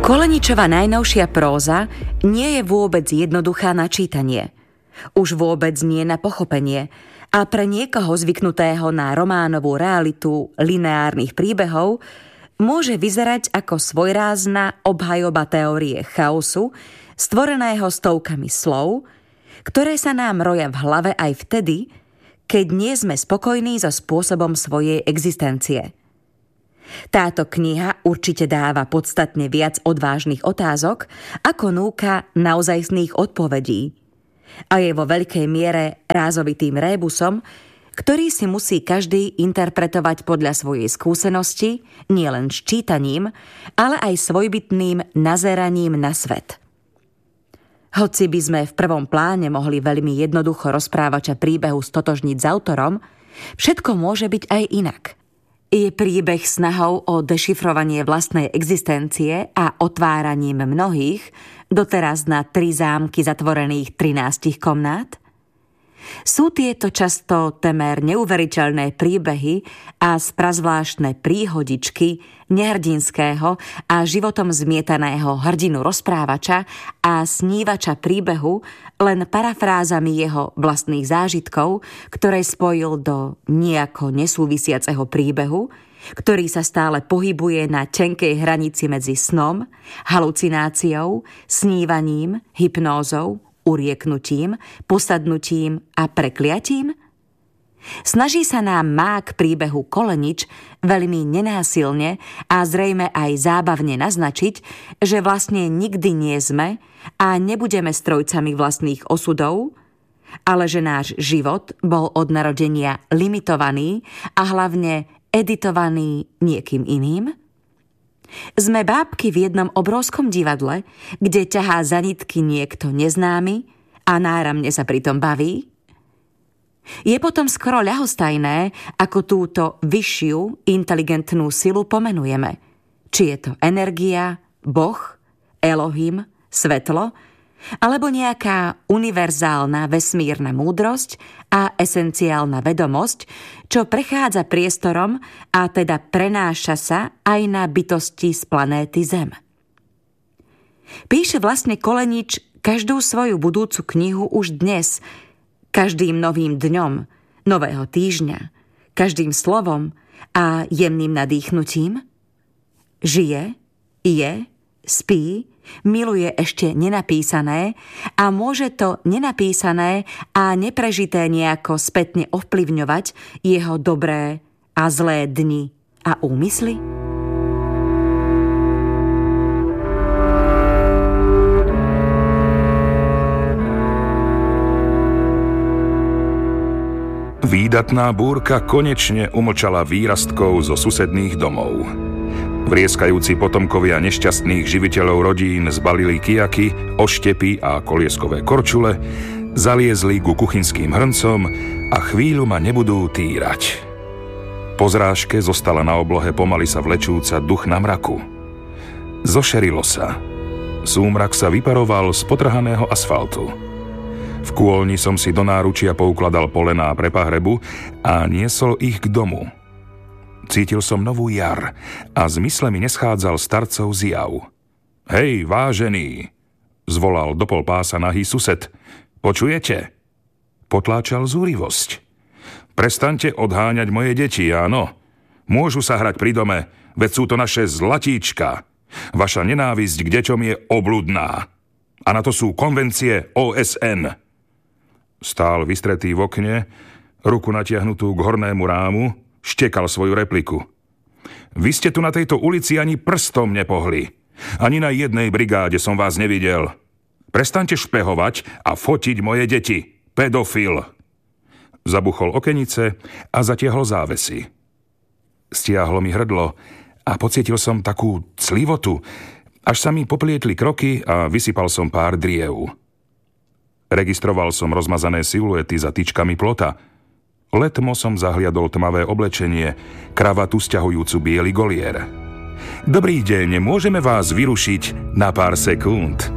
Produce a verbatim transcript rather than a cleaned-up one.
Koleničova najnovšia próza nie je vôbec jednoduchá na čítanie. Už vôbec nie na pochopenie a pre niekoho zvyknutého na románovú realitu lineárnych príbehov môže vyzerať ako svojrázna obhajoba teórie chaosu, stvoreného stovkami slov, ktoré sa nám roja v hlave aj vtedy, keď nie sme spokojní so spôsobom svojej existencie. Táto kniha určite dáva podstatne viac odvážnych otázok, ako núka naozajstných odpovedí. A je vo veľkej miere rázovitým rébusom, ktorý si musí každý interpretovať podľa svojej skúsenosti, nielen s čítaním, ale aj svojbytným nazeraním na svet. Hoci by sme v prvom pláne mohli veľmi jednoducho rozprávača príbehu stotožniť s autorom, všetko môže byť aj inak. Je príbeh snahou o dešifrovanie vlastnej existencie a otváraním mnohých, doteraz na tri zámky zatvorených trinástich komnát? Sú tieto často temer neuveriteľné príbehy a sprazvláštne príhodičky nehrdinského a životom zmietaného hrdinu rozprávača a snívača príbehu len parafrázami jeho vlastných zážitkov, ktoré spojil do nejako nesúvisiaceho príbehu, ktorý sa stále pohybuje na tenkej hranici medzi snom, halucináciou, snívaním, hypnózou, urieknutím, posadnutím a prekliatím? Snaží sa nám mák príbehu Kolenič veľmi nenásilne a zrejme aj zábavne naznačiť, že vlastne nikdy nie sme a nebudeme strojcami vlastných osudov, ale že náš život bol od narodenia limitovaný a hlavne editovaný niekým iným? Sme bábky v jednom obrovskom divadle, kde ťahá za nitky niekto neznámy a náramne sa pritom baví? Je potom skoro ľahostajné, ako túto vyššiu, inteligentnú silu pomenujeme. Či je to energia, Boh, Elohim, svetlo, alebo nejaká univerzálna vesmírna múdrosť a esenciálna vedomosť, čo prechádza priestorom a teda prenáša sa aj na bytosti z planéty Zem. Píše vlastne Kolenič každú svoju budúcu knihu už dnes, každým novým dňom, nového týždňa, každým slovom a jemným nadýchnutím? Žije, je, spí, miluje ešte nenapísané a môže to nenapísané a neprežité nejako spätne ovplyvňovať jeho dobré a zlé dni a úmysly? Výdatná búrka konečne umlčala výrastkov zo susedných domov. Vrieskajúci potomkovia nešťastných živiteľov rodín zbalili kijaky, oštepy a kolieskové korčule, zaliezli ku kuchynským hrncom a chvíľu ma nebudú týrať. Po zrážke zostala na oblohe pomaly sa vlečúca duch na mraku. Zošerilo sa. Súmrak sa vyparoval z potrhaného asfaltu. V kôlni som si do náručia poukladal polená pre pahrebu a niesol ich k domu. Cítil som novú jar a z mysle mi neschádzal starcov zjav. Hej, vážený, zvolal do pol pása nahý sused. Počujete? Potláčal zúrivosť. Prestaňte odháňať moje deti, áno. Môžu sa hrať pri dome, veď sú to naše zlatíčka. Vaša nenávisť k deťom je obludná. A na to sú konvencie ó es en. Stál vystretý v okne, ruku natiahnutú k hornému rámu, štekal svoju repliku. Vy ste tu na tejto ulici ani prstom nepohli. Ani na jednej brigáde som vás nevidel. Prestaňte špehovať a fotiť moje deti. Pedofil. Zabuchol okenice a zatiahol závesy. Stiahlo mi hrdlo a pocítil som takú clivotu, až sa mi poplietli kroky a vysypal som pár driev. Registroval som rozmazané siluety za tyčkami plota. Letmo som zahliadol tmavé oblečenie, kravatu sťahujúcu biely golier. Dobrý deň, môžeme vás vyrušiť na pár sekúnd?